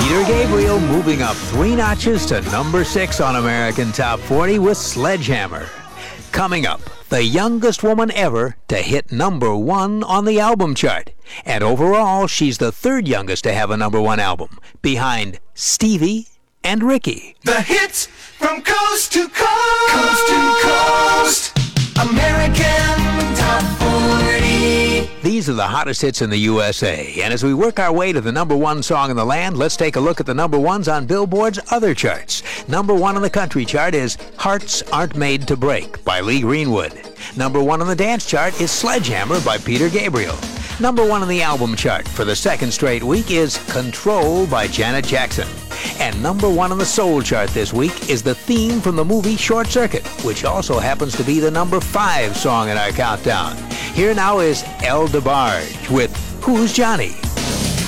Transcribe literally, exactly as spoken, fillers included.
Peter Gabriel moving up three notches to number six on American Top forty with Sledgehammer. Coming up, the youngest woman ever to hit number one on the album chart. And overall, she's the third youngest to have a number one album, behind Stevie and Ricky. The hits from coast to coast, coast to coast, American Top forty. These are the hottest hits in the U S A. And as we work our way to the number one song in the land, let's take a look at the number ones on Billboard's other charts. Number one on the country chart is Hearts Aren't Made to Break by Lee Greenwood. Number one on the dance chart is Sledgehammer by Peter Gabriel. Number one on the album chart for the second straight week is Control by Janet Jackson. And number one on the soul chart this week is the theme from the movie Short Circuit, which also happens to be the number five song in our countdown. Here now is El DeBarge with Who's Johnny?